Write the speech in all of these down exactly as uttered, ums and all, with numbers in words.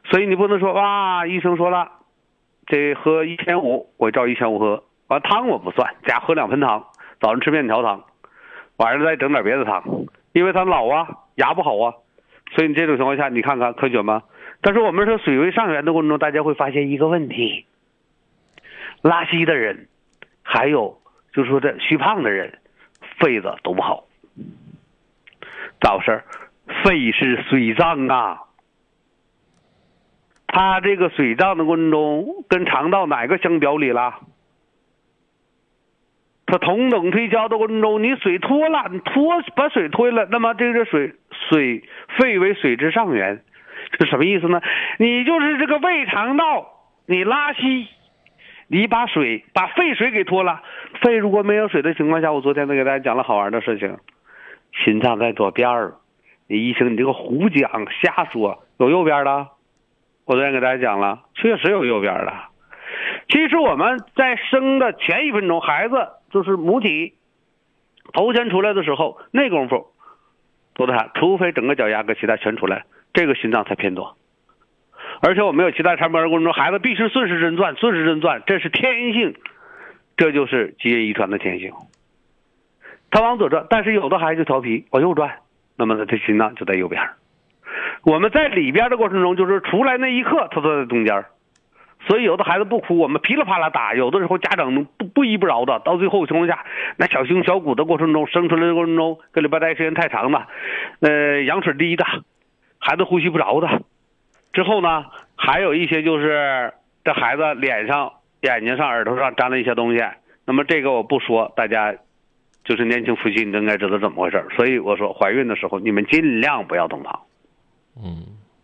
所以你不能说哇，医生说了，这喝一千五，我照一千五喝，完汤我不算，加喝两分汤，早上吃面条汤，晚上再整点别的汤，因为他老啊，牙不好啊，所以你这种情况下，你看看科学吗？但是我们说水位上源的过程中，大家会发现一个问题，拉稀的人，还有就是说这虚胖的人，肺子都不好。咋回事？肺是水脏啊，它这个水脏的过程中，跟肠道哪个相表里了？它同等推销的过程中，你水脱了，你脱把水脱了，那么这个水水肺为水之上源，是什么意思呢？你就是这个胃肠道，你拉稀，你把水把肺水给脱了，肺如果没有水的情况下，我昨天都给大家讲了好玩的事情，心脏在左边儿，你医生你这个胡讲瞎说，有右边的，我昨天给大家讲了，确实有右边的。其实我们在生的前一分钟，孩子就是母体头先出来的时候，那功夫多的除非整个脚丫跟脐带全出来，这个心脏才偏多。而且我们有脐带缠膜的过程中，孩子必须顺时针转，顺时针转，这是天性，这就是基因遗传的天性。他往左转，但是有的孩子调皮往右转，那么他的心脏就在右边。我们在里边的过程中，就是出来那一刻，他都在中间。所以有的孩子不哭，我们噼里啪啦打，有的时候家长不不依不饶的，到最后情况下，那小胸小骨的过程中，生出来的过程中，跟里边待时间太长了，呃，羊水低的，孩子呼吸不着的。之后呢，还有一些就是这孩子脸上、眼睛上、耳朵上沾了一些东西，那么这个我不说，大家就是年轻夫妻你应该知道怎么回事。所以我说怀孕的时候你们尽量不要动汤。 嗯，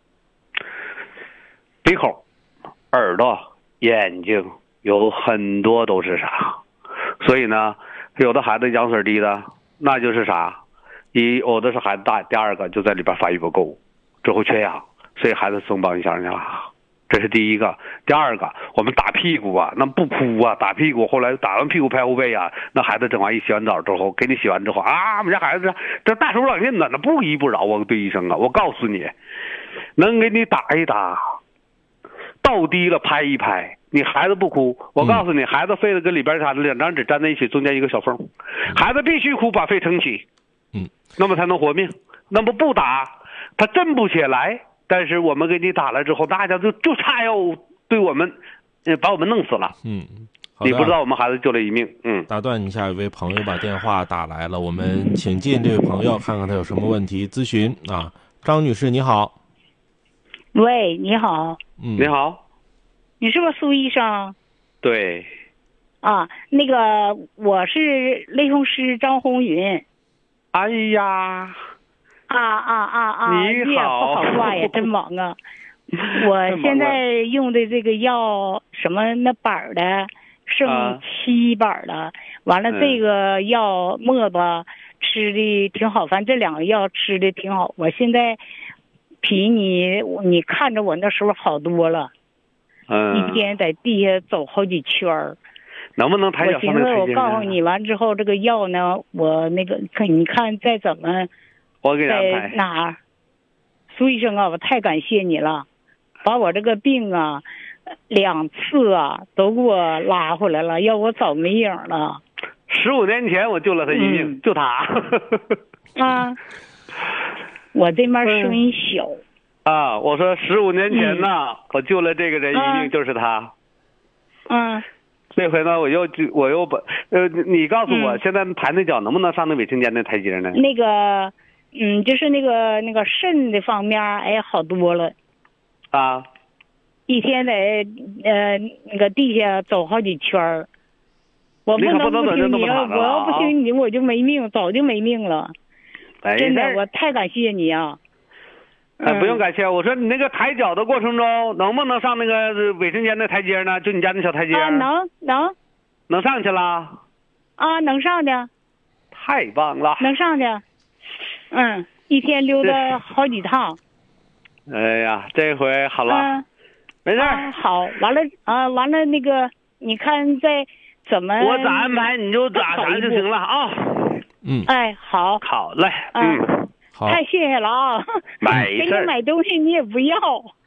鼻口、耳朵、眼睛有很多都是啥，所以呢，有的孩子羊水低的，那就是啥，一有的是孩子大，第二个就在里边发育不够，之后缺氧，所以孩子松绑一下去了。这是第一个。第二个，我们打屁股啊，那不哭啊，打屁股，后来打完屁股拍后背啊，那孩子整完一洗完澡之后，给你洗完之后啊，我们家孩子这大手冷印的，那不依不饶啊，对医生啊，我告诉你，能给你打一打，倒低了拍一拍，你孩子不哭，我告诉你，孩子肺子跟里边啥的两张纸粘在一起，中间一个小缝，孩子必须哭把肺撑起， 嗯， 那么才能活命。那么不打，他震不起来。但是我们给你打了之后，大家就就差要对我们，呃，把我们弄死了。 嗯， 你不知道我们孩子救了一命。嗯， 打断一下，有位朋友把电话打来了，我们请进这位朋友，看看他有什么问题咨询啊。张女士，你好。 喂，你好。 嗯， 你好。 你是不是苏医生？ 对。 啊，那个我是类风湿张红云。 哎呀。 啊啊啊啊！ 你好， 不好挂呀，真忙啊！我现在用的这个药，什么那板的，剩七板了。啊、完了，这个药末吧吃的挺好，反正这两个药吃的挺好。我现在比你你看着我那时候好多了， 嗯， 一天在地下走好几圈儿。 能不能抬脚上那台阶呢？ 我寻思我告诉你完之后，这个药呢，我那个看你看再怎么。 我给你安排在哪儿？苏医生啊，我太感谢你了，把我这个病啊，两次啊都给我拉回来了，要我早没影了。 十五年前我救了他一命，嗯、就他。 啊，我这面声音小。 啊，我说十五年前呢、嗯，我救了这个人一命，就是他。 嗯。 这回呢，我又我又把呃，你告诉我，嗯、现在抬那脚能不能上那卫生间那台阶呢？ 那个。嗯，就是那个那个肾的方面，哎，好多了。 啊。 一天在呃那个地下走好几圈儿。我不能不听你，我要不听你，我就没命，早就没命了。 哎、 真的，我太感谢你啊！ 哎，不用感谢，我说你那个抬脚的过程中，能不能上那个卫生间那台阶呢？就你家那小台阶。 啊，能能。 能上去了。 啊，能上去。 太棒了。 能上去。嗯，一天溜达好几趟。 哎呀，这回好了， 嗯、 没事、 啊。好，完了啊，完了那个，你看再怎么我咋安排你就咋啥就行了啊。 嗯。 哎，好。 好嘞。嗯。 好。 太谢谢了啊！ 没事。 给你买东西你也不要。